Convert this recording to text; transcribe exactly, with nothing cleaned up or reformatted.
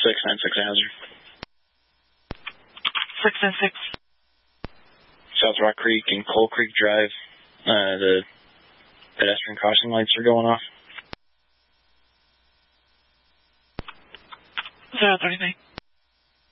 six nine six hazard. six nine six. South Rock Creek and Coal Creek Drive. Uh, the pedestrian crossing lights are going off. zero thirty-nine.